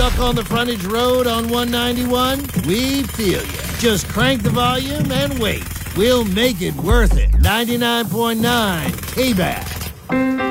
stuck on the frontage road on 191? We feel you. Just crank the volume and wait. We'll make it worth it. 99.9 K-Back.